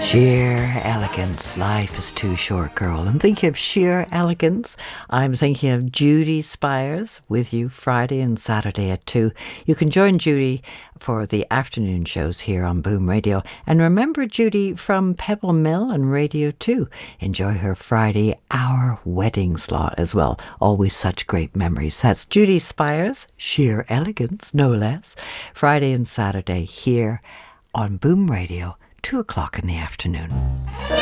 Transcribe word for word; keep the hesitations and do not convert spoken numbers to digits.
Sheer elegance, life is too short, girl. And thinking of sheer elegance, I'm thinking of Judy Spires with you Friday and Saturday at two. You can join Judy for the afternoon shows here on Boom Radio. And remember Judy from Pebble Mill and Radio two. Enjoy her Friday hour wedding slot as well. Always such great memories. That's Judy Spires, sheer elegance, no less. Friday and Saturday here on Boom Radio. Two o'clock in the afternoon.